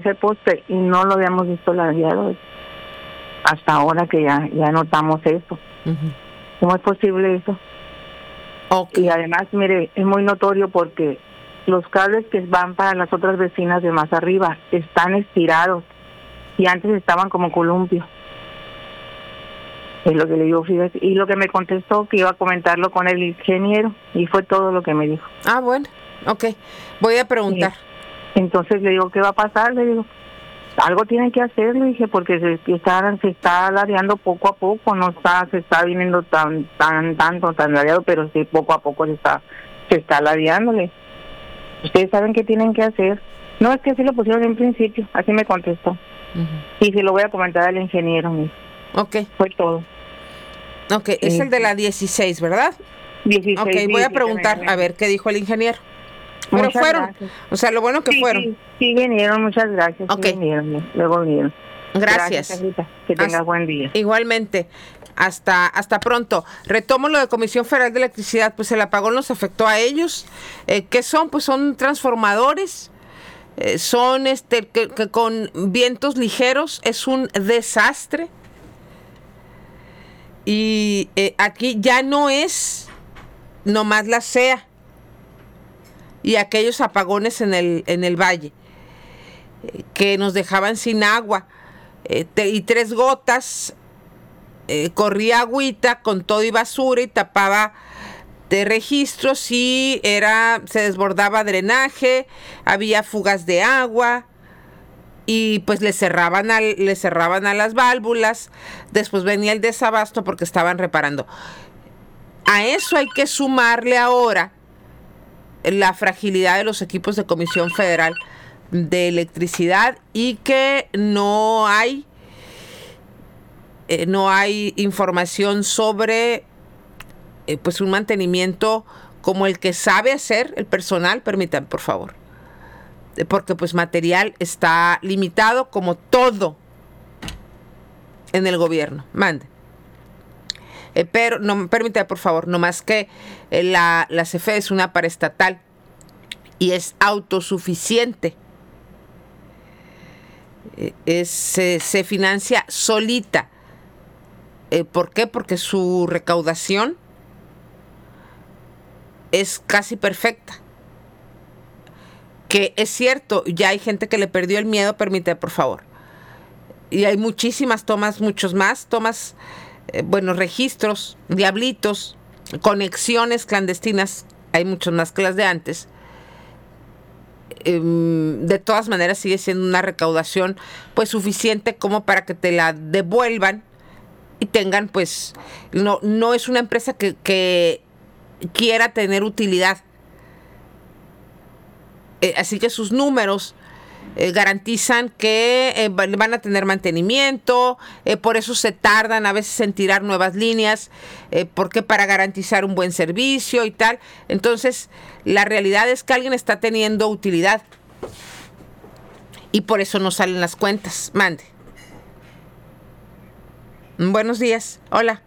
ese poste y no lo habíamos visto ladeado hasta ahora que ya notamos eso. Uh-huh. ¿Cómo es posible eso? Okay. Y además, mire, es muy notorio porque los cables que van para las otras vecinas de más arriba están estirados y antes estaban como columpios. Es lo que le digo, fíjate. Y lo que me contestó que iba a comentarlo con el ingeniero y fue todo lo que me dijo. Ah, bueno, okay. Voy a preguntar. Sí. Entonces le digo, ¿qué va a pasar? Le digo, algo tienen que hacer, le dije, porque se está ladeando poco a poco, se está viniendo tan ladeado, pero sí poco a poco se está ladeándole. Ustedes saben qué tienen que hacer. No, es que así lo pusieron en principio, así me contestó. Uh-huh. Y se lo voy a comentar al ingeniero. Okay. Fue todo. Okay, es el de la 16, ¿verdad? 16. Okay, voy a preguntar a ver qué dijo el ingeniero. Pero muchas fueron, gracias. O sea, lo bueno que fueron. Sí, vinieron, muchas gracias. Okay. Sí vinieron, luego vinieron. Gracias. Que tengas buen día. Igualmente. Hasta pronto. Retomo lo de Comisión Federal de Electricidad, pues el apagón los afectó a ellos. ¿Qué son? Pues son transformadores. Son que con vientos ligeros es un desastre. Y aquí ya no es nomás la SEA y aquellos apagones en el valle que nos dejaban sin agua y 3 gotas, corría agüita con todo y basura y tapaba de registros y se desbordaba drenaje, había fugas de agua y pues le cerraban a las válvulas. Después venía el desabasto porque estaban reparando. A eso hay que sumarle ahora la fragilidad de los equipos de Comisión Federal de Electricidad y que no hay información sobre pues un mantenimiento como el que sabe hacer el personal. Permítanme, por favor, porque pues material está limitado como todo en el gobierno. Mande. Pero, no, permítame, por favor, no más que la CFE es una paraestatal y es autosuficiente. Se financia solita. ¿Por qué? Porque su recaudación es casi perfecta. Que es cierto, ya hay gente que le perdió el miedo, permíteme, por favor. Y hay muchísimas tomas, registros, diablitos, conexiones clandestinas, hay muchos más que las de antes. De todas maneras sigue siendo una recaudación pues suficiente como para que te la devuelvan y tengan pues, no es una empresa que quiera tener utilidad. Así que sus números garantizan que van a tener mantenimiento, por eso se tardan a veces en tirar nuevas líneas, porque para garantizar un buen servicio y tal. Entonces, la realidad es que alguien está teniendo utilidad y por eso no salen las cuentas. Mande. Buenos días. Hola.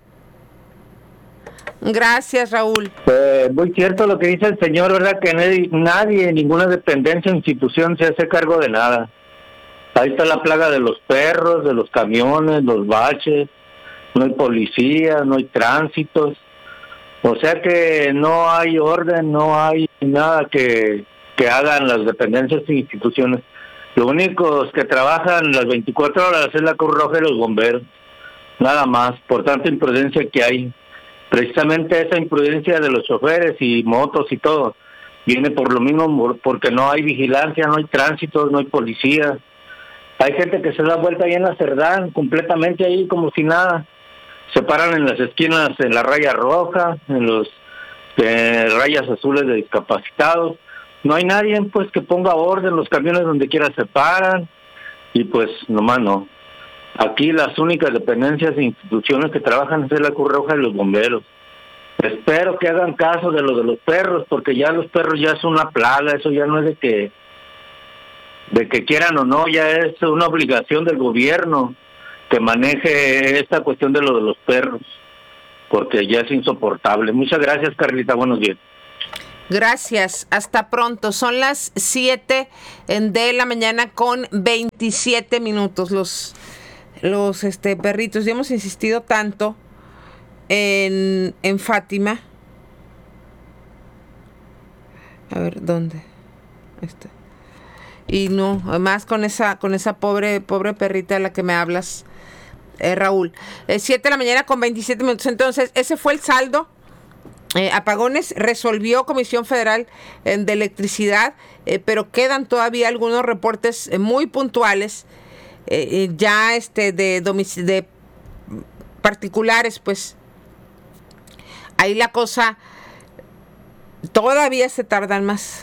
Gracias, Raúl. Muy cierto lo que dice el señor, ¿verdad? Que nadie, ninguna dependencia o institución se hace cargo de nada. Ahí está la plaga de los perros, de los camiones, los baches, no hay policía, no hay tránsitos. O sea que no hay orden, no hay nada que hagan las dependencias e instituciones. Los únicos que trabajan las 24 horas es la Cruz Roja y los bomberos. Nada más, por tanta imprudencia que hay. Precisamente esa imprudencia de los choferes y motos y todo viene por lo mismo, porque no hay vigilancia, no hay tránsito, no hay policía. Hay gente que se da vuelta ahí en la Cerdán, completamente ahí como si nada. Se paran en las esquinas en la raya roja, en los rayas azules de discapacitados. No hay nadie pues que ponga orden, los camiones donde quiera se paran y pues nomás no. Aquí las únicas dependencias e instituciones que trabajan es la Cruz Roja y los bomberos. Espero que hagan caso de lo de los perros, porque ya los perros ya es una plaga, eso ya no es de que quieran o no, ya es una obligación del gobierno que maneje esta cuestión de lo de los perros, porque ya es insoportable. Muchas gracias, Carlita, buenos días. Gracias, hasta pronto. Son las 7 de la mañana con 27 minutos. Los perritos, ya hemos insistido tanto en Fátima. A ver, ¿dónde? Ahí está. Y no, además con esa pobre perrita de la que me hablas, Raúl. 7 de la mañana con 27 minutos. Entonces, ese fue el saldo. Apagones resolvió Comisión Federal de Electricidad, pero quedan todavía algunos reportes muy puntuales, ya de particulares, pues ahí la cosa todavía se tardan más.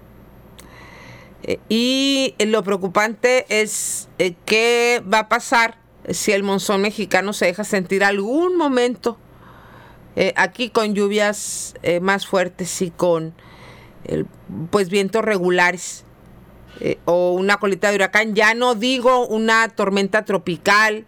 Y lo preocupante es qué va a pasar si el monzón mexicano se deja sentir algún momento aquí con lluvias más fuertes y con pues vientos regulares o una colita de huracán. Ya no digo una tormenta tropical.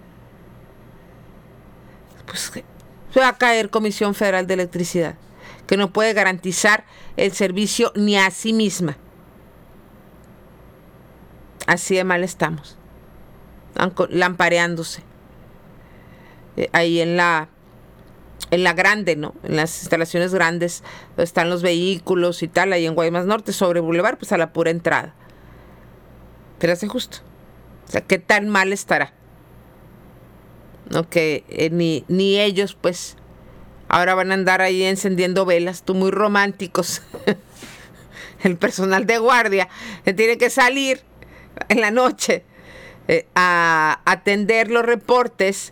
Pues se va a caer Comisión Federal de Electricidad, que no puede garantizar el servicio ni a sí misma. Así de mal estamos, lampareándose ahí en la grande, ¿no? En las instalaciones grandes donde están los vehículos y tal, ahí en Guaymas Norte, sobre Boulevard, pues a la pura entrada. Pero hace justo. O sea, ¿qué tan mal estará? No, que ni ellos, pues, ahora van a andar ahí encendiendo velas, tú muy románticos. El personal de guardia tiene que salir en la noche a atender los reportes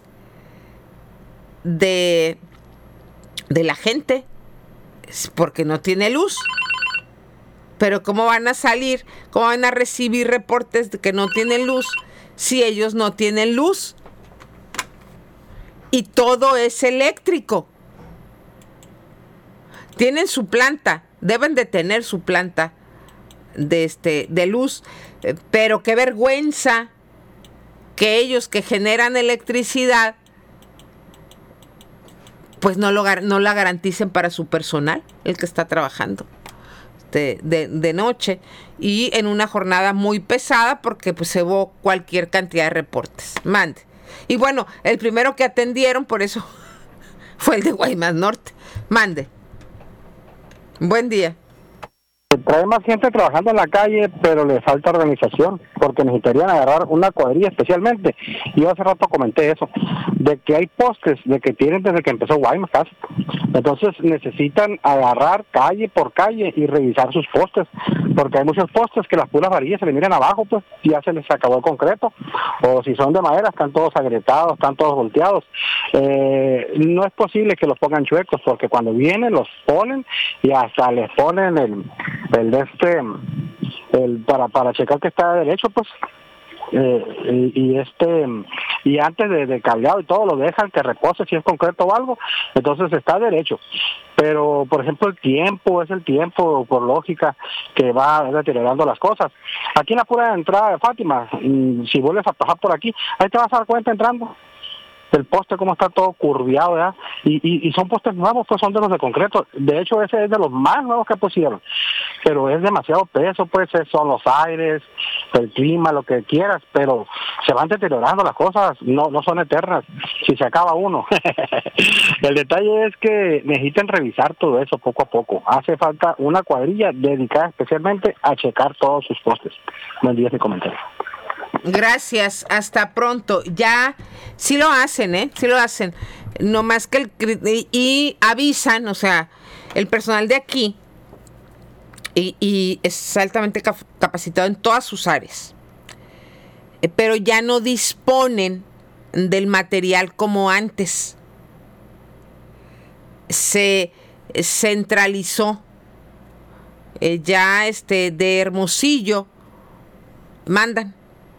de la gente, porque no tiene luz. Pero ¿cómo van a salir? ¿Cómo van a recibir reportes de que no tienen luz si ellos no tienen luz? Y todo es eléctrico. Tienen su planta, deben de tener su planta de luz, pero qué vergüenza que ellos que generan electricidad pues no la garanticen para su personal, el que está trabajando de noche y en una jornada muy pesada, porque pues se hubo cualquier cantidad de reportes. Mande. Y bueno, el primero que atendieron, por eso fue el de Guaymas Norte. Mande. Buen día. Trae más gente trabajando en la calle, pero le falta organización, porque necesitarían agarrar una cuadrilla especialmente. Yo hace rato comenté eso, de que hay postes, de que tienen desde que empezó Guaymas casi. Entonces necesitan agarrar calle por calle y revisar sus postes, porque hay muchos postes que las puras varillas se le miran abajo, pues ya se les acabó el concreto, o si son de madera están todos agrietados, están todos volteados. No es posible que los pongan chuecos, porque cuando vienen los ponen y hasta les ponen para checar que está derecho, pues. Y antes de cableado y todo lo dejan que repose si es concreto o algo, entonces está derecho. Pero por ejemplo el tiempo por lógica que va deteriorando las cosas. Aquí en la pura entrada de Fátima, si vuelves a pasar por aquí, ahí te vas a dar cuenta entrando el poste como está todo curviado, ¿verdad? Y son postes nuevos, pues son de los de concreto. De hecho, ese es de los más nuevos que pusieron. Pero es demasiado peso, pues son los aires, el clima, lo que quieras, pero se van deteriorando las cosas, no son eternas. Si se acaba uno. El detalle es que necesitan revisar todo eso poco a poco. Hace falta una cuadrilla dedicada especialmente a checar todos sus postes. Buen día, mi comentario. Gracias, hasta pronto. Ya, sí lo hacen, sí lo hacen. No más que y avisan, o sea, el personal de aquí y es altamente capacitado en todas sus áreas. Pero ya no disponen del material como antes. Se centralizó. Ya de Hermosillo mandan.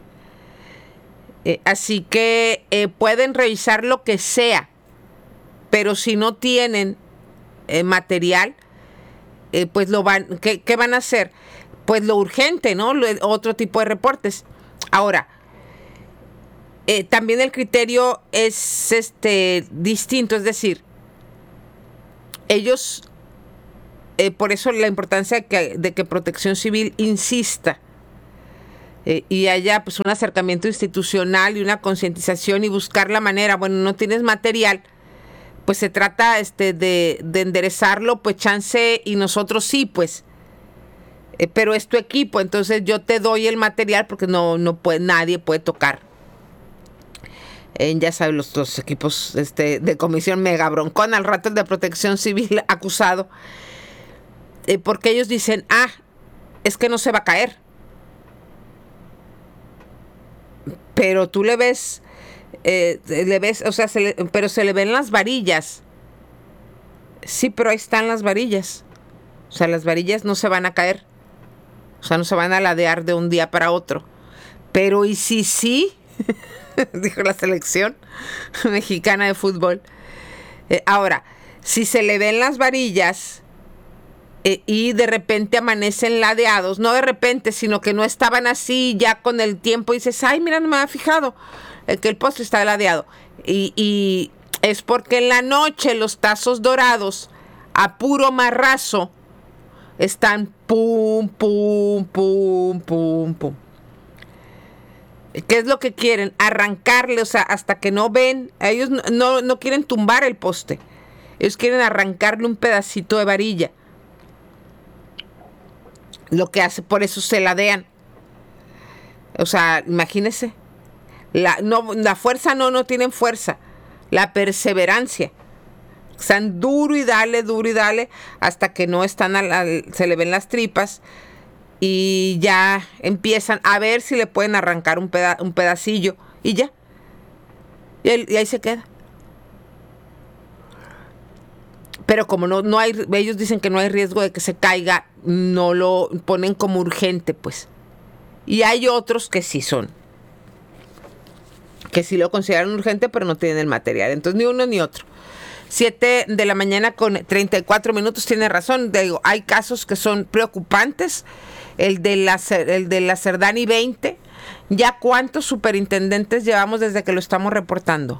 Así que pueden revisar lo que sea, pero si no tienen material, pues ¿qué van a hacer? Pues lo urgente, ¿no? Otro tipo de reportes. Ahora, también el criterio es distinto, es decir, ellos por eso la importancia de que Protección Civil insista y haya pues un acercamiento institucional y una concientización y buscar la manera. Bueno, no tienes material, pues se trata de enderezarlo, pues chance, y nosotros sí, pues. Pero es tu equipo, entonces yo te doy el material porque no puede, nadie puede tocar. Ya saben, los equipos de comisión mega broncón, al rato el de Protección Civil acusado, porque ellos dicen, es que no se va a caer. Pero tú le ves, o sea, pero se le ven las varillas. Sí, pero ahí están las varillas. O sea, las varillas no se van a caer. O sea, no se van a ladear de un día para otro. Pero ¿y si sí? Dijo la selección mexicana de fútbol. Ahora, si se le ven las varillas y de repente amanecen ladeados, no de repente, sino que no estaban así ya con el tiempo, y dices, ay, mira, no me había fijado que el postre está ladeado. Y es porque en la noche los tazos dorados a puro marrazo están pum, pum, pum, pum, pum. ¿Qué es lo que quieren? Arrancarle, o sea, hasta que no ven. Ellos no quieren tumbar el poste. Ellos quieren arrancarle un pedacito de varilla. Lo que hace, por eso se ladean. O sea, imagínense. La fuerza no tienen fuerza. La perseverancia. Están duro y dale, hasta que no están, se le ven las tripas y ya empiezan a ver si le pueden arrancar un pedacillo y ya. Y ahí se queda. Pero como no hay, ellos dicen que no hay riesgo de que se caiga, no lo ponen como urgente, pues. Y hay otros que sí lo consideran urgente, pero no tienen el material. Entonces ni uno ni otro. 7 de la mañana con 34 minutos, tiene razón. Digo, hay casos que son preocupantes. El de la Cerdani 20. ¿Ya cuántos superintendentes llevamos desde que lo estamos reportando?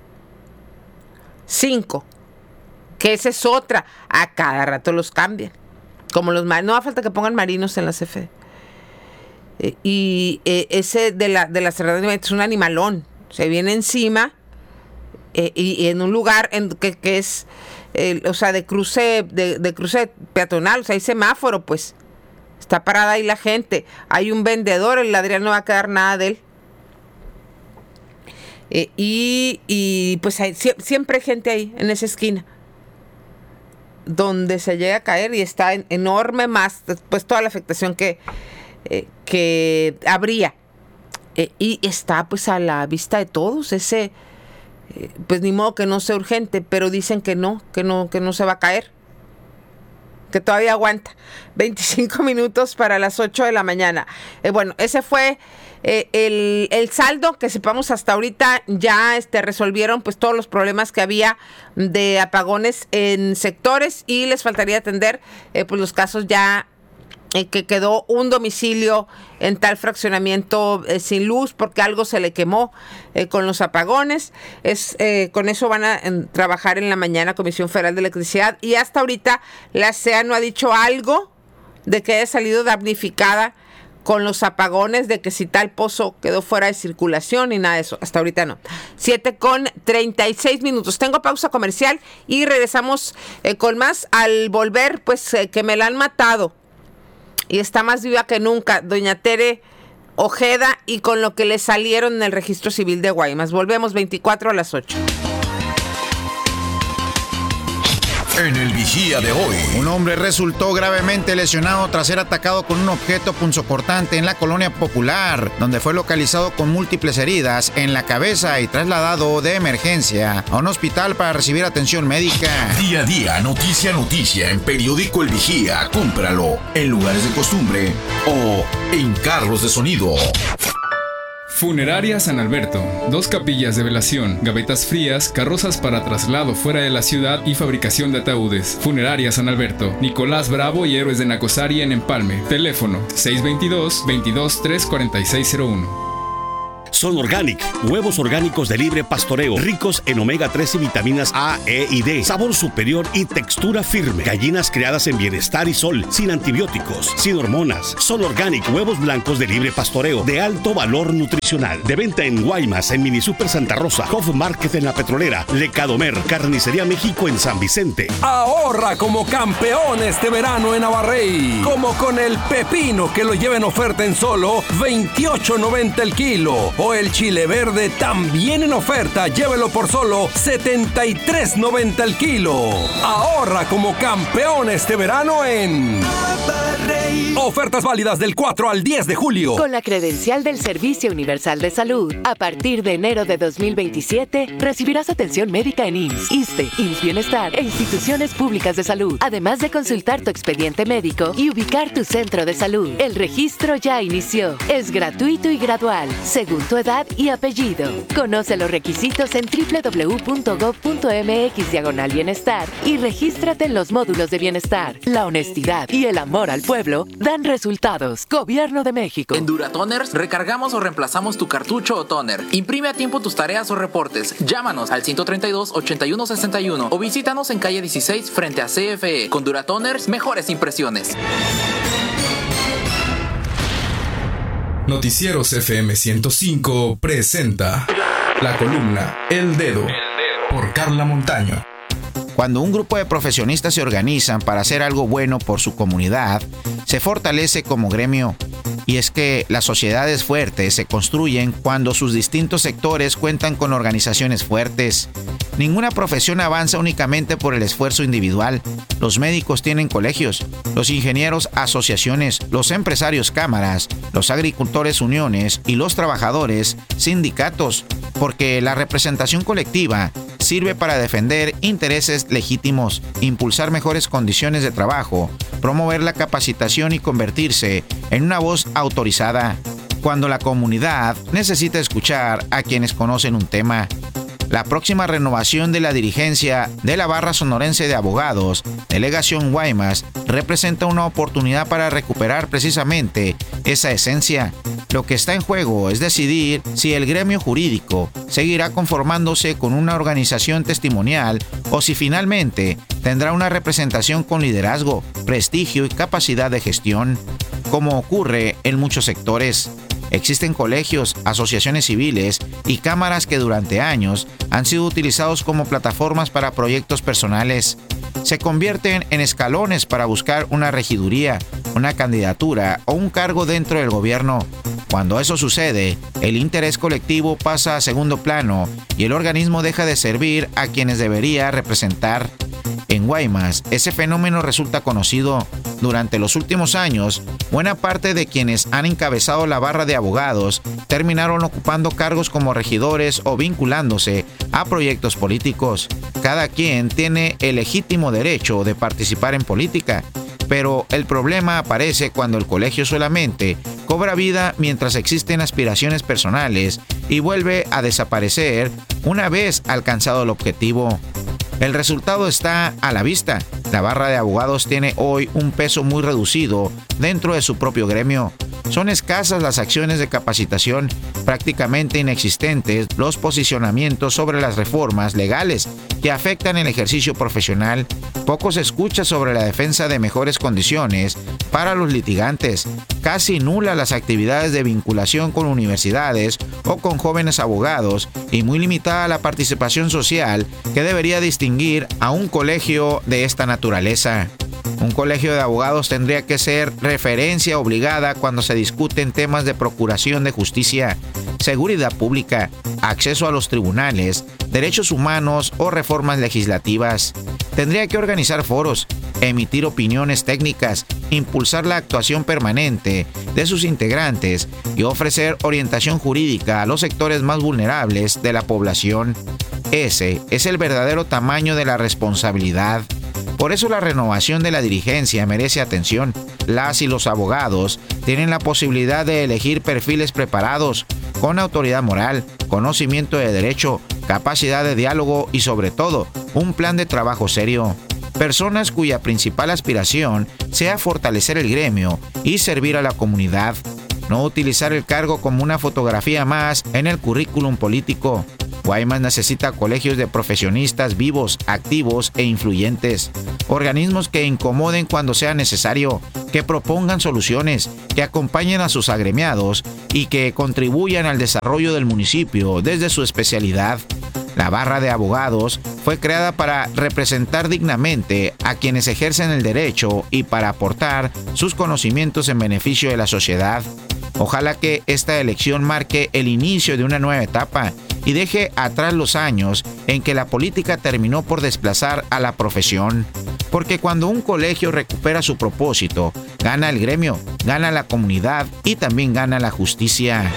5. Que esa es otra. A cada rato los cambian. Como los no hace falta que pongan marinos en la CFE. Ese de la Cerdani 20 es un animalón. Se viene encima. Y en un lugar que es o sea, de cruce peatonal, o sea, hay semáforo, pues está parada ahí la gente, hay un vendedor, el Adrián no va a quedar nada de él, y pues siempre hay gente ahí en esa esquina donde se llega a caer, y está enorme, más pues toda la afectación que habría, y está pues a la vista de todos ese. Pues ni modo que no sea urgente, pero dicen que no se va a caer, que todavía aguanta. 25 minutos para las 8 de la mañana. Bueno, ese fue el saldo, que sepamos hasta ahorita. Ya resolvieron pues todos los problemas que había de apagones en sectores, y les faltaría atender pues los casos ya que quedó un domicilio en tal fraccionamiento sin luz porque algo se le quemó con los apagones. Con eso van a trabajar en la mañana Comisión Federal de Electricidad, y hasta ahorita la CEA no ha dicho algo de que haya salido damnificada con los apagones, de que si tal pozo quedó fuera de circulación y nada de eso. Hasta ahorita no. 7:36 minutos. Tengo pausa comercial y regresamos con más. Al volver, pues que me la han matado. Y está más viva que nunca, doña Tere Ojeda, y con lo que le salieron en el registro civil de Guaymas. Volvemos 24 a las 8. En el Vigía de hoy, un hombre resultó gravemente lesionado tras ser atacado con un objeto punzocortante en la Colonia Popular, donde fue localizado con múltiples heridas en la cabeza y trasladado de emergencia a un hospital para recibir atención médica. Día a día, noticia en Periódico El Vigía. Cómpralo en lugares de costumbre o en carros de sonido. Funeraria San Alberto. 2 capillas de velación, gavetas frías, carrozas para traslado fuera de la ciudad y fabricación de ataúdes. Funeraria San Alberto. Nicolás Bravo y Héroes de Nacosari en Empalme. Teléfono 622-22-34601. Son Organic, huevos orgánicos de libre pastoreo, ricos en omega 3 y vitaminas A, E y D, sabor superior y textura firme. Gallinas criadas en bienestar y sol, sin antibióticos, sin hormonas. Son Organic, huevos blancos de libre pastoreo, de alto valor nutricional. De venta en Guaymas, en Mini Super Santa Rosa, Hof Market en La Petrolera, Lecadomer, Carnicería México en San Vicente. Ahorra como campeón este verano en Abarrey, como con el pepino que lo lleva en oferta en solo $28.90 el kilo, o el chile verde también en oferta, llévelo por solo $73.90 el kilo. Ahorra como campeón este verano en Abarrey. Ofertas válidas del 4 al 10 de julio. Con la credencial del Servicio Universal de Salud, a partir de enero de 2027, recibirás atención médica en IMSS, ISSSTE, IMSS Bienestar e instituciones públicas de salud, además de consultar tu expediente médico y ubicar tu centro de salud. El registro ya inició. Es gratuito y gradual, según tu edad y apellido. Conoce los requisitos en www.gov.mx/bienestar y regístrate en los módulos de bienestar. La honestidad y el amor al pueblo dan resultados. Gobierno de México. En Duratoners recargamos o reemplazamos tu cartucho o toner. Imprime a tiempo tus tareas o reportes. Llámanos al 132-8161 o visítanos en calle 16 frente a CFE. Con Duratoners, mejores impresiones. Noticieros FM 105 presenta la columna El Dedo por Carla Montaño. Cuando un grupo de profesionistas se organizan para hacer algo bueno por su comunidad, se fortalece como gremio. Y es que las sociedades fuertes se construyen cuando sus distintos sectores cuentan con organizaciones fuertes. Ninguna profesión avanza únicamente por el esfuerzo individual. Los médicos tienen colegios, los ingenieros asociaciones, los empresarios cámaras, los agricultores uniones y los trabajadores sindicatos, porque la representación colectiva sirve para defender intereses legítimos, impulsar mejores condiciones de trabajo, promover la capacitación y convertirse en una voz autorizada cuando la comunidad necesita escuchar a quienes conocen un tema. La próxima renovación de la dirigencia de la Barra Sonorense de Abogados, Delegación Guaymas, representa una oportunidad para recuperar precisamente esa esencia. Lo que está en juego es decidir si el gremio jurídico seguirá conformándose con una organización testimonial o si finalmente tendrá una representación con liderazgo, prestigio y capacidad de gestión, como ocurre en muchos sectores. Existen colegios, asociaciones civiles y cámaras que durante años han sido utilizados como plataformas para proyectos personales. Se convierten en escalones para buscar una regiduría, una candidatura o un cargo dentro del gobierno. Cuando eso sucede, el interés colectivo pasa a segundo plano y el organismo deja de servir a quienes debería representar. En Guaymas, ese fenómeno resulta conocido. Durante los últimos años, buena parte de quienes han encabezado la barra de abogados terminaron ocupando cargos como regidores o vinculándose a proyectos políticos. Cada quien tiene el legítimo derecho de participar en política, pero el problema aparece cuando el colegio solamente cobra vida mientras existen aspiraciones personales y vuelve a desaparecer una vez alcanzado el objetivo. El resultado está a la vista. La barra de abogados tiene hoy un peso muy reducido dentro de su propio gremio. Son escasas las acciones de capacitación, prácticamente inexistentes los posicionamientos sobre las reformas legales que afectan el ejercicio profesional. Poco se escucha sobre la defensa de mejores condiciones para los litigantes. Casi nula las actividades de vinculación con universidades o con jóvenes abogados y muy limitada la participación social que debería distinguir a un colegio de esta naturaleza. Un colegio de abogados tendría que ser referencia obligada cuando se discuten temas de procuración de justicia, seguridad pública, acceso a los tribunales, derechos humanos o reformas legislativas. Tendría que organizar foros, emitir opiniones técnicas, impulsar la actuación permanente de sus integrantes y ofrecer orientación jurídica a los sectores más vulnerables de la población. Ese es el verdadero tamaño de la responsabilidad. Por eso la renovación de la dirigencia merece atención. Las y los abogados tienen la posibilidad de elegir perfiles preparados, con autoridad moral, conocimiento de derecho, capacidad de diálogo y sobre todo, un plan de trabajo serio. Personas cuya principal aspiración sea fortalecer el gremio y servir a la comunidad. no utilizar el cargo como una fotografía más en el currículum político. Guaymas necesita colegios de profesionistas vivos, activos e influyentes. Organismos que incomoden cuando sea necesario, que propongan soluciones, que acompañen a sus agremiados y que contribuyan al desarrollo del municipio desde su especialidad. La barra de abogados fue creada para representar dignamente a quienes ejercen el derecho y para aportar sus conocimientos en beneficio de la sociedad. Ojalá que esta elección marque el inicio de una nueva etapa y deje atrás los años en que la política terminó por desplazar a la profesión. Porque cuando un colegio recupera su propósito, gana el gremio, gana la comunidad y también gana la justicia.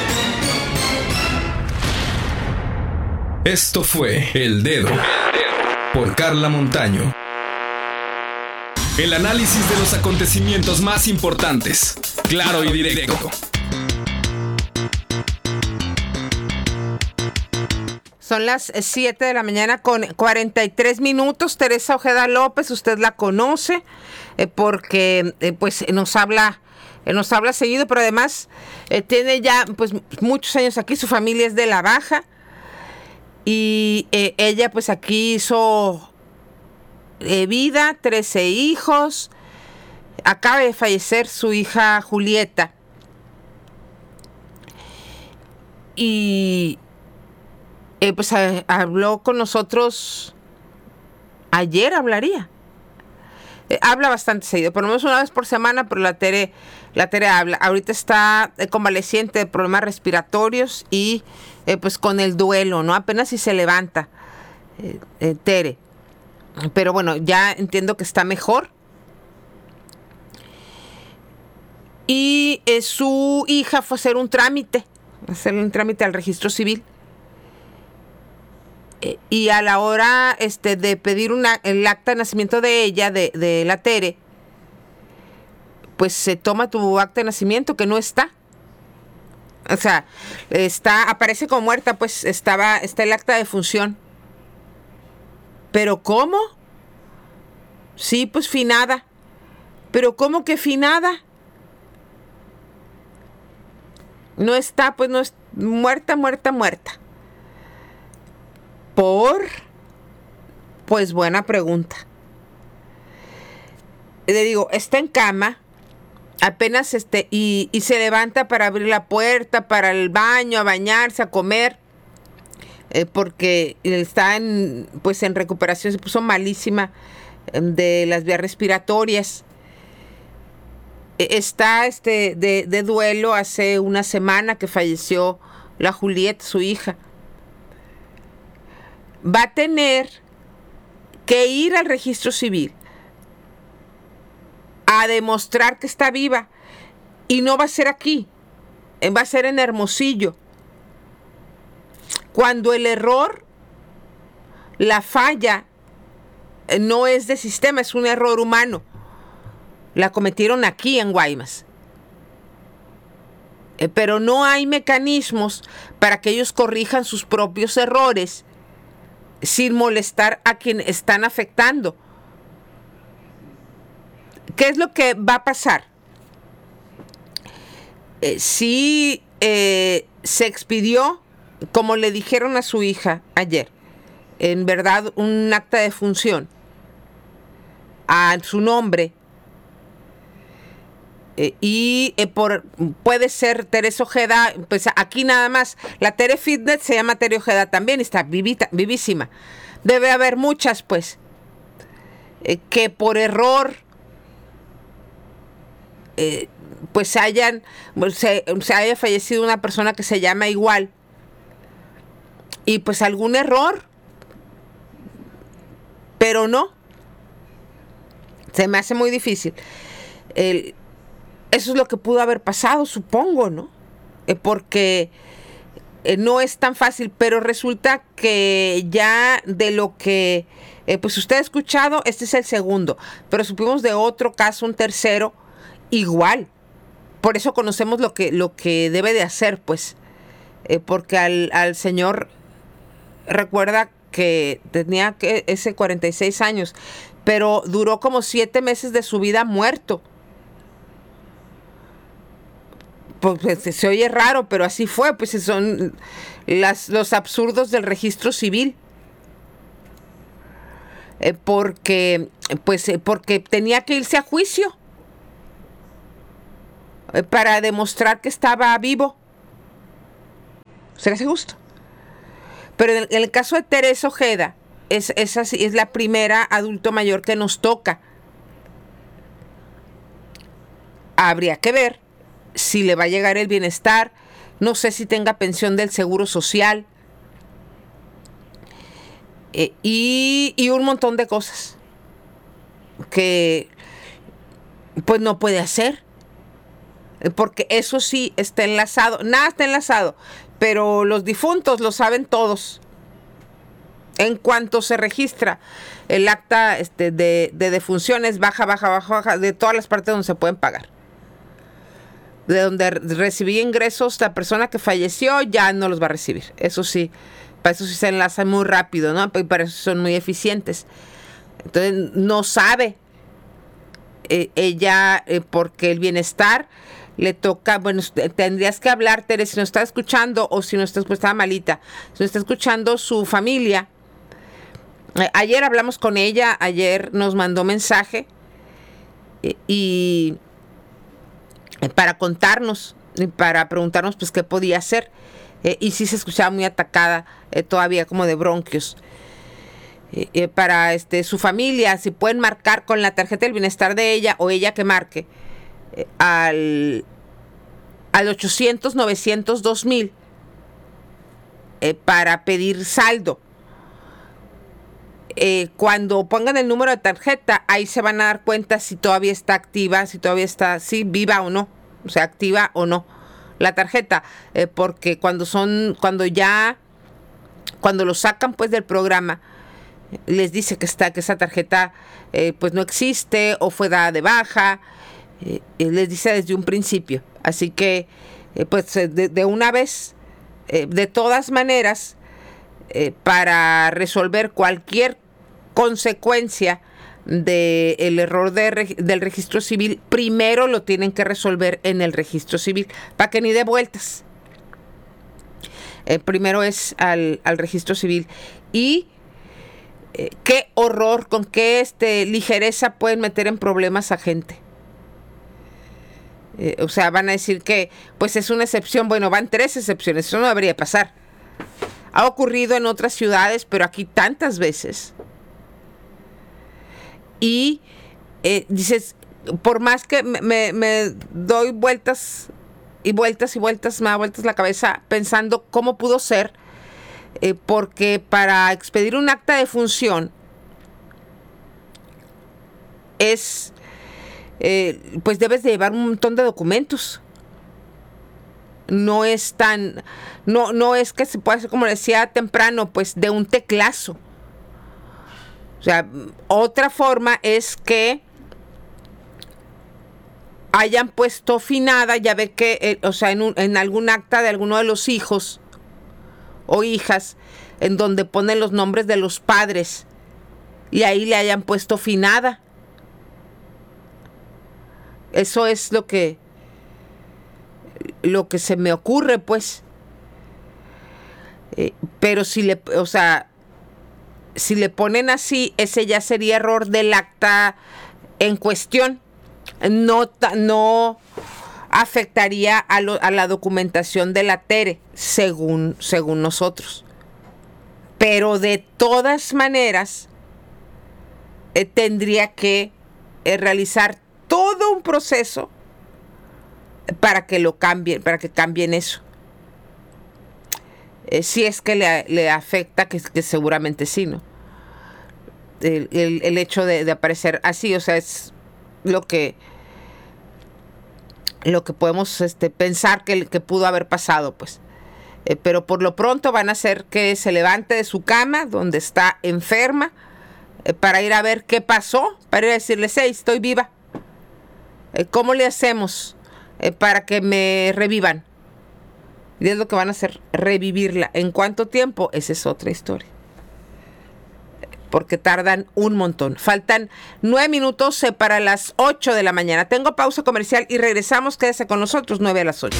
Esto fue El Dedo por Carla Montaño. El análisis de los acontecimientos más importantes, claro y directo. Son las 7 de la mañana con 43 minutos. Teresa Ojeda López, usted la conoce porque pues nos habla seguido, pero además tiene ya pues muchos años aquí. Su familia es de La Baja y ella pues aquí hizo vida, 13 hijos. Acaba de fallecer su hija Julieta y pues habló con nosotros ayer, habla bastante seguido, por lo menos una vez por semana, pero la Tere habla. Ahorita está convaleciente de problemas respiratorios y pues con el duelo, ¿no? Apenas si se levanta Tere, pero bueno, ya entiendo que está mejor. Y su hija fue a hacer un trámite al registro civil. Y a la hora de pedir el acta de nacimiento de ella, de la Tere, pues se toma tu acta de nacimiento que no está. O sea, aparece como muerta, pues está el acta de función. ¿Pero cómo? Sí, pues finada. ¿Pero cómo que finada? No está, pues no es muerta. Pues buena pregunta. Le digo, está en cama, apenas y se levanta para abrir la puerta, para el baño, a bañarse, a comer, porque está en recuperación, se puso malísima de las vías respiratorias. Está de duelo hace una semana que falleció la Julieta, su hija. Va a tener que ir al registro civil a demostrar que está viva, y no va a ser aquí, va a ser en Hermosillo, cuando el error, la falla no es de sistema, es un error humano. La cometieron aquí en Guaymas, pero no hay mecanismos para que ellos corrijan sus propios errores sin molestar a quien están afectando. ¿Qué es lo que va a pasar? Si se expidió, como le dijeron a su hija ayer, en verdad un acta de función a su nombre, puede ser Teresa Ojeda, pues aquí nada más, la Tere Fitness se llama Tere Ojeda también, está vivísima. Debe haber muchas, pues, que por error pues se haya fallecido una persona que se llama igual, y pues algún error, pero no, se me hace muy difícil. Eso es lo que pudo haber pasado, supongo, ¿no? Porque no es tan fácil, pero resulta que ya de lo que pues usted ha escuchado, este es el segundo, pero supimos de otro caso, un tercero, igual. Por eso conocemos lo que debe de hacer, pues, porque al señor, recuerda que tenía ese 46 años, pero duró como 7 meses de su vida muerto. Pues se oye raro, pero así fue, pues son los absurdos del registro civil. Porque tenía que irse a juicio para demostrar que estaba vivo. ¿Se le hace justo? Pero en el caso de Teresa Ojeda, es la primera adulto mayor que nos toca. Habría que ver si le va a llegar el bienestar. No sé si tenga pensión del Seguro Social. Y un montón de cosas que pues no puede hacer. Porque eso sí está enlazado. Nada está enlazado. Pero los difuntos lo saben todos. En cuanto se registra el acta de defunciones, baja de todas las partes donde se pueden pagar. De donde recibía ingresos la persona que falleció, ya no los va a recibir. Eso sí, para eso sí se enlaza muy rápido, ¿no? Y para eso son muy eficientes. Entonces, no sabe ella, porque el bienestar le toca, bueno, tendrías que hablar, Tere, si no está escuchando, o si no está escuchando, está malita, si no está escuchando su familia. Ayer hablamos con ella, ayer nos mandó mensaje y para contarnos, para preguntarnos pues qué podía hacer, y sí se escuchaba muy atacada, todavía como de bronquios. Para su familia, si pueden marcar con la tarjeta del bienestar de ella, o ella que marque al 800-900-2000 para pedir saldo. Cuando pongan el número de tarjeta, ahí se van a dar cuenta si todavía está activa, si todavía está viva o no, o sea, activa o no la tarjeta, porque cuando lo sacan pues del programa, les dice que esa tarjeta pues no existe o fue dada de baja, les dice desde un principio. Así que pues de una vez, de todas maneras, para resolver cualquier consecuencia del error del registro civil, primero lo tienen que resolver en el registro civil, para que ni dé vueltas. Primero es al registro civil. Y qué horror, con qué ligereza pueden meter en problemas a gente. O sea, van a decir que pues es una excepción. Bueno, van 3 excepciones, eso no debería pasar. Ha ocurrido en otras ciudades, pero aquí tantas veces. Y dices, por más que me doy vueltas y vueltas y vueltas, me da vueltas la cabeza pensando cómo pudo ser, porque para expedir un acta de función pues debes de llevar un montón de documentos. No es no es que se pueda hacer, como decía temprano, pues de un teclazo. O sea, otra forma es que hayan puesto finada, ya ve que, o sea, en algún acta de alguno de los hijos o hijas, en donde ponen los nombres de los padres, y ahí le hayan puesto finada. Eso es lo que se me ocurre, pues. Pero si le ponen así, ese ya sería error del acta en cuestión. No afectaría a la documentación de la Tere, según nosotros. Pero de todas maneras, tendría que realizar todo un proceso para que lo cambien, para que cambien eso. Si es que le afecta, que seguramente sí, ¿no? El hecho de aparecer así, o sea, es lo que podemos pensar que pudo haber pasado, pues. Pero por lo pronto van a hacer que se levante de su cama, donde está enferma, para ir a ver qué pasó, para ir a decirle, hey, estoy viva. ¿Cómo le hacemos para que me revivan? Y es lo que van a hacer, revivirla. ¿En cuánto tiempo? Esa es otra historia. porque tardan un montón. Faltan 9 minutos para las 8 de la mañana. Tengo pausa comercial y regresamos. Quédese con nosotros, 9 a las 8.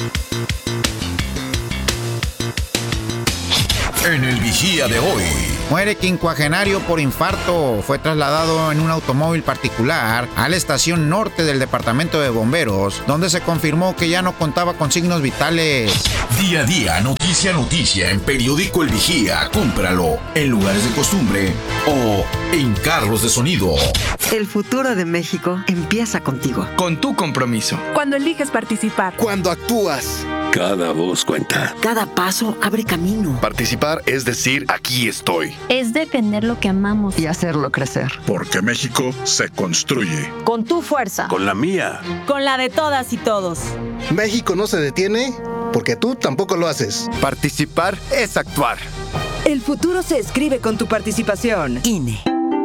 En el Vigía de hoy. Muere quincuagenario por infarto. Fue trasladado en un automóvil particular a la estación norte del departamento de bomberos, donde se confirmó que ya no contaba con signos vitales. Día a día, noticia a noticia en Periódico El Vigía. Cómpralo en lugares de costumbre o en carros de sonido. El futuro de México empieza contigo. Con tu compromiso. Cuando eliges participar. Cuando actúas. Cada voz cuenta. Cada paso abre camino. Participar es decir, aquí estoy. Es defender lo que amamos. Y hacerlo crecer. Porque México se construye. Con tu fuerza. Con la mía. Con la de todas y todos. México no se detiene porque tú tampoco lo haces. Participar es actuar. El futuro se escribe con tu participación. INE.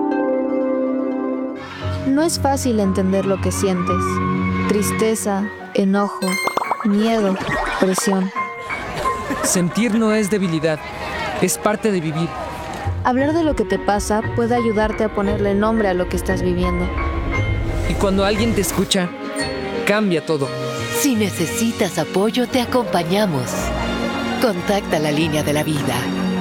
No es fácil entender lo que sientes. Tristeza, enojo, miedo, presión. Sentir no es debilidad, es parte de vivir. Hablar de lo que te pasa puede ayudarte a ponerle nombre a lo que estás viviendo. Y cuando alguien te escucha, cambia todo. Si necesitas apoyo, te acompañamos. Contacta la línea de la vida.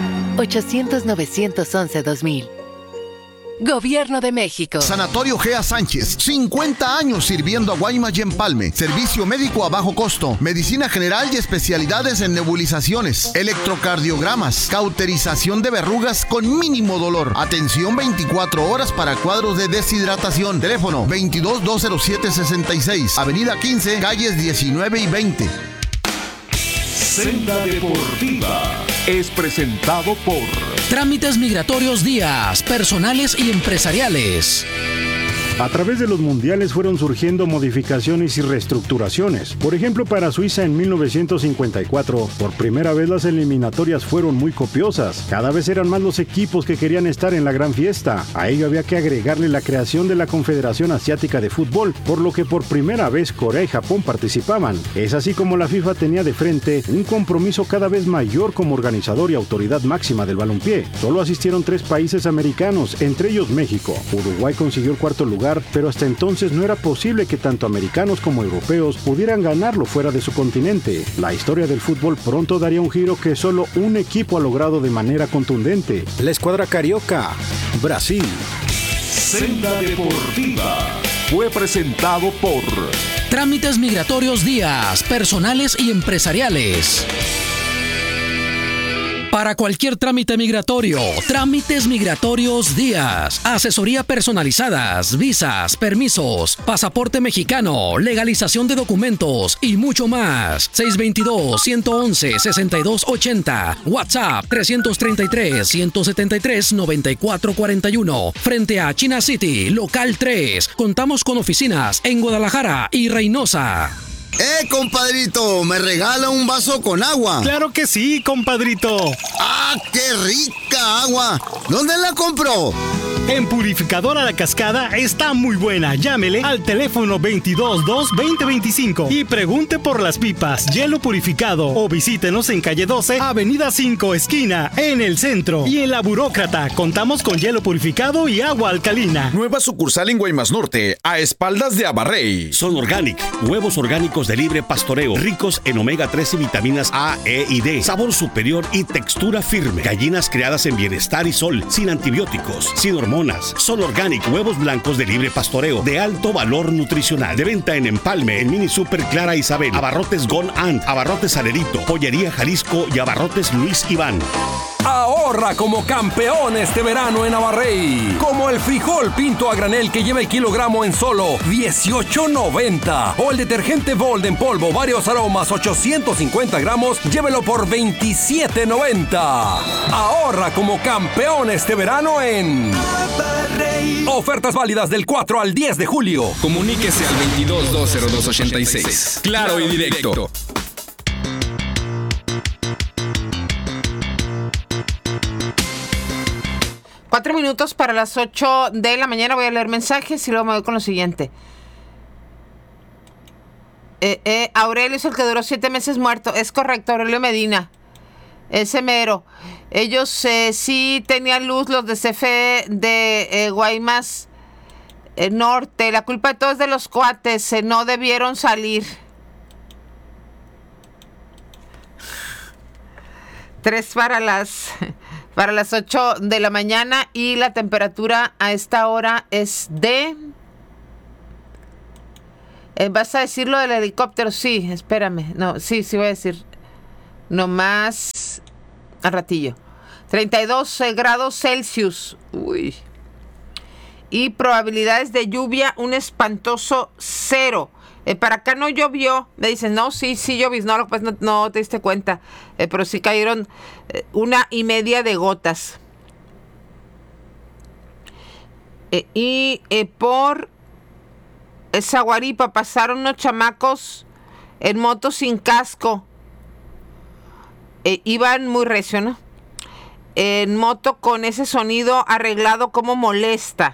800-911-2000. Gobierno de México. Sanatorio Gea Sánchez, 50 años sirviendo a Guaymas y Empalme. Servicio médico a bajo costo, medicina general y especialidades en nebulizaciones, electrocardiogramas, cauterización de verrugas con mínimo dolor. Atención 24 horas para cuadros de deshidratación. Teléfono 22-207-66, Avenida 15, calles 19 y 20. Senda Deportiva es presentado por Trámites Migratorios Díaz, personales y empresariales. A través de los mundiales fueron surgiendo modificaciones y reestructuraciones. Por ejemplo, para Suiza en 1954, por primera vez las eliminatorias fueron muy copiosas. Cada vez eran más los equipos que querían estar en la gran fiesta. A ello había que agregarle la creación de la Confederación Asiática de Fútbol, por lo que por primera vez Corea y Japón participaban. Es así como la FIFA tenía de frente un compromiso cada vez mayor como organizador y autoridad máxima del balompié. Solo asistieron 3 países americanos, entre ellos México. Uruguay consiguió el cuarto lugar, pero hasta entonces no era posible que tanto americanos como europeos pudieran ganarlo fuera de su continente. La historia del fútbol pronto daría un giro que solo un equipo ha logrado de manera contundente: la escuadra carioca, Brasil. Senda Deportiva fue presentado por Trámites Migratorios Díaz, personales y empresariales. Para cualquier trámite migratorio, Trámites Migratorios Díaz. Asesoría personalizadas, visas, permisos, pasaporte mexicano, legalización de documentos y mucho más. 622-111-6280. WhatsApp 333-173-9441. Frente a China City, local 3. Contamos con oficinas en Guadalajara y Reynosa. Compadrito, ¿me regala un vaso con agua? Claro que sí, compadrito. ¡Ah, qué rica agua! ¿Dónde la compró? En Purificadora La Cascada está muy buena. Llámele al teléfono 222-2025 y pregunte por las pipas, hielo purificado, o visítenos en calle 12, avenida 5, esquina, en el centro. Y en La Burócrata contamos con hielo purificado y agua alcalina. Nueva sucursal en Guaymas Norte, a espaldas de Abarrey. Son Organic, huevos orgánicos de libre pastoreo, ricos en omega 3 y vitaminas A, E y D, sabor superior y textura firme. Gallinas criadas en bienestar y sol, sin antibióticos, sin hormonas. Son Organic, huevos blancos de libre pastoreo, de alto valor nutricional. De venta en Empalme, en Mini Super Clara Isabel, Abarrotes Gone Ant, Abarrotes Salerito, Pollería Jalisco y Abarrotes Luis Iván. Ahorra como campeón este verano en Abarrey. Como el frijol pinto a granel que lleva el kilogramo en solo $18.90. O el detergente Bold en polvo, varios aromas, 850 gramos, llévelo por $27.90. Ahorra como campeón este verano en Abarrey. Ofertas válidas del 4 al 10 de julio. Comuníquese al 22-202-86. Claro y directo. 4 minutos para las 8 de la mañana. Voy a leer mensajes y luego me voy con lo siguiente. Aurelio es el que duró 7 meses muerto. Es correcto, Aurelio Medina. Ese mero. Ellos sí tenían luz, los de CFE de Guaymas Norte. La culpa de todo es de los cuates, no debieron salir. 3 para las 8 de la mañana y la temperatura a esta hora es de... ¿Vas a decir lo del helicóptero? Sí, espérame. No, sí voy a decir. Nomás al ratillo. 32 grados Celsius. Uy. Y probabilidades de lluvia, un espantoso 0. Para acá no llovió. Me dicen, no, sí llovió. No, pues no te diste cuenta. Pero sí cayeron 1.5 de gotas. Y por Zaguaripa pasaron unos chamacos en moto sin casco. Iban muy recio, ¿no? En moto con ese sonido arreglado como molesta.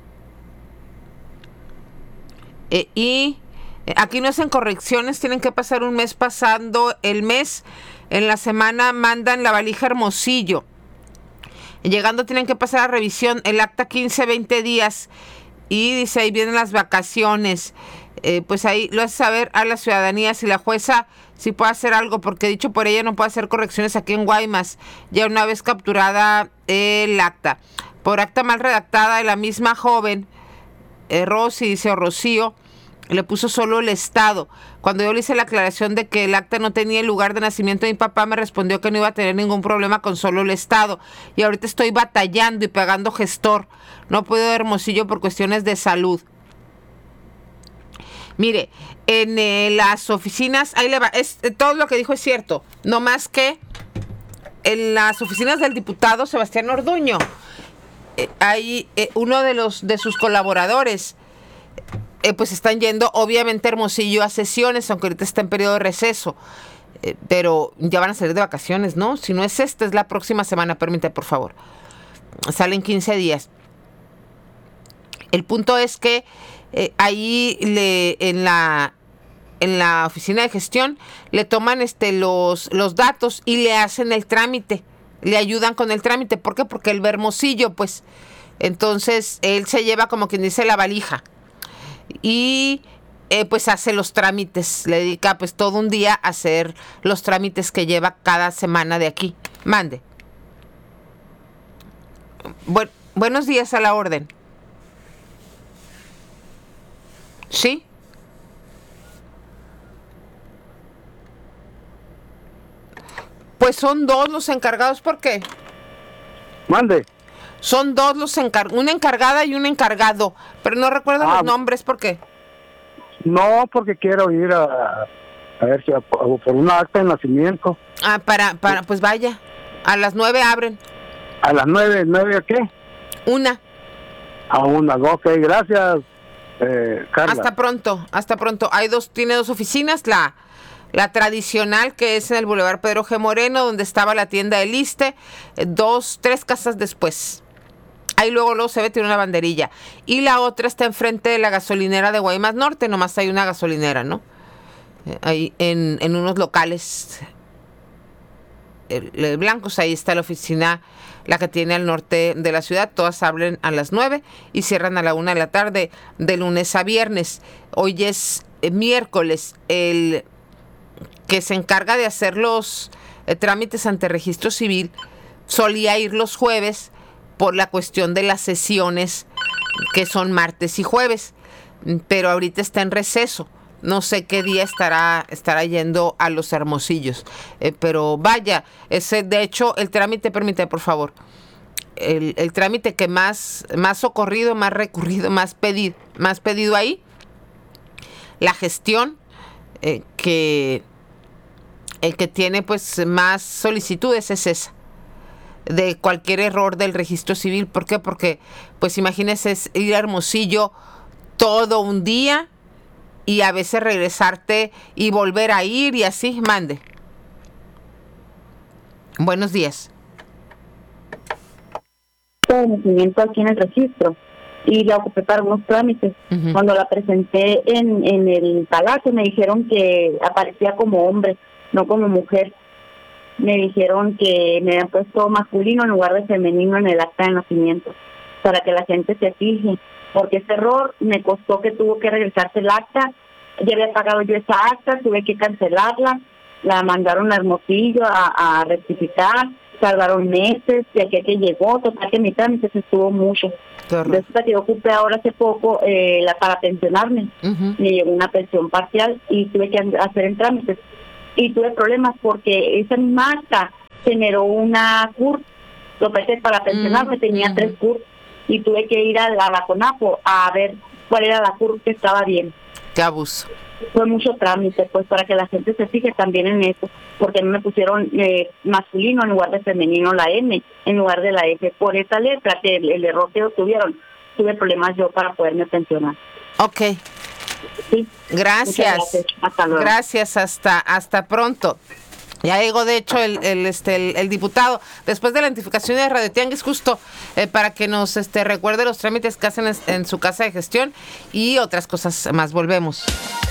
Y aquí no hacen correcciones, tienen que pasar un mes pasando el mes. En la semana mandan la valija Hermosillo. Llegando tienen que pasar a revisión el acta 15-20 días. Y dice, ahí vienen las vacaciones. Pues ahí lo hace saber a la ciudadanía si la jueza sí puede hacer algo, porque dicho por ella no puede hacer correcciones aquí en Guaymas, ya una vez capturada el acta. Por acta mal redactada de la misma joven, Rosy, dice, o Rocío, le puso solo el estado. Cuando yo le hice la aclaración de que el acta no tenía el lugar de nacimiento de mi papá, me respondió que no iba a tener ningún problema con solo el estado. Y ahorita estoy batallando y pagando gestor. No puedo ir a Hermosillo por cuestiones de salud. Mire, en las oficinas, ahí le va, todo lo que dijo es cierto, no más que en las oficinas del diputado Sebastián Orduño, hay uno de sus colaboradores, pues están yendo obviamente a Hermosillo a sesiones, aunque ahorita está en periodo de receso, pero ya van a salir de vacaciones, ¿no? Si no es esta, es la próxima semana, permítame por favor, salen 15 días. El punto es que ahí en la oficina de gestión le toman los datos y le hacen el trámite, le ayudan con el trámite. ¿Por qué? Porque el Hermosillo, pues, entonces él se lleva, como quien dice, la valija y pues hace los trámites, le dedica pues todo un día a hacer los trámites que lleva cada semana de aquí. Mande. Buenos días, a la orden. ¿Sí? Pues son 2 los encargados. ¿Por qué? Mande. Son 2 los encargados, una encargada y un encargado, pero no recuerdo los nombres. ¿Por qué? No, porque quiero ir a ver si por una acta de nacimiento. Pues vaya. A las 9 abren. ¿A las 9 a qué? 1. A 1, ok, gracias. Carla. Hasta pronto. Tiene 2 oficinas, la tradicional, que es en el Boulevard Pedro G. Moreno, donde estaba la tienda del Iste, 3 casas después. Ahí luego se ve, tiene una banderilla. Y la otra está enfrente de la gasolinera de Guaymas Norte, nomás hay una gasolinera, ¿no? Ahí en unos locales blancos, ahí está la oficina, la que tiene al norte de la ciudad. Todas abren a las 9 y cierran a la 1 de la tarde, de lunes a viernes. Hoy es miércoles. El que se encarga de hacer los trámites ante registro civil solía ir los jueves por la cuestión de las sesiones, que son martes y jueves, pero ahorita está en receso. No sé qué día estará yendo a los Hermosillos. Pero vaya, de hecho, el trámite, permítame, por favor. El trámite que más socorrido, más recurrido, más pedido ahí, la gestión que tiene pues más solicitudes es esa, de cualquier error del registro civil. ¿Por qué? Porque, pues imagínese, es ir a Hermosillo todo un día y a veces regresarte y volver a ir y así. Mande. Buenos días. De nacimiento aquí en el registro y la ocupé para unos trámites. Cuando la presenté en el palacio me dijeron que aparecía como hombre, no como mujer. me dijeron que me habían puesto masculino en lugar de femenino en el acta de nacimiento, para que la gente se fije, porque ese error me costó que tuvo que regresarse el acta. Ya había pagado yo esa acta, tuve que cancelarla, la mandaron a Hermosillo a rectificar, tardaron meses, de aquí a que llegó, total que mi trámite se estuvo mucho. Resulta que yo ocupé ahora hace poco para pensionarme, me llegó una pensión parcial y tuve que hacer en trámites, y tuve problemas porque esa misma acta generó una CURP, lo pensé para pensionarme, tenía 3 CURP, y tuve que ir a la CONAPO a ver cuál era la CURP que estaba bien. Qué abuso. Fue mucho trámite, pues, para que la gente se fije también en eso, porque no me pusieron masculino en lugar de femenino la M, en lugar de la F. Por esa letra, que el error que tuvieron, tuve problemas yo para poderme pensionar. Ok. Sí. Gracias. Hasta luego. Gracias, hasta pronto. Ya llegó, de hecho, el diputado, después de la identificación de Radio Tianguis, justo para que nos recuerde los trámites que hacen en su casa de gestión y otras cosas más. Volvemos.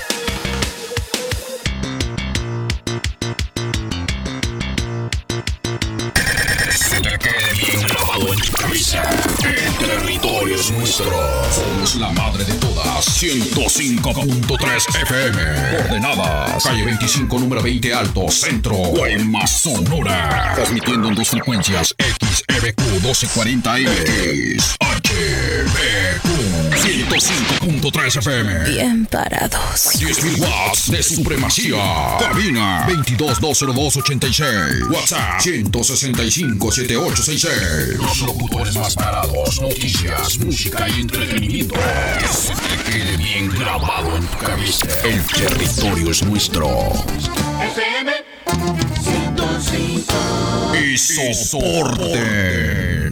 El territorio es nuestro. Somos la madre de todas. 105.3 FM. Coordenadas. Calle 25, número 20 Alto, Centro. Guaymas, Sonora. Transmitiendo en 2 frecuencias. XEBQ 1240M. HBQ 105.3 FM. Bien parados. 10.000 watts de supremacía. Cabina 22-202-86. WhatsApp 165-7866. Los locutores más parados. Noticias, música y entretenimiento. Que se te quede bien grabado en tu cabeza. El territorio es nuestro. FM 105. Y soporte.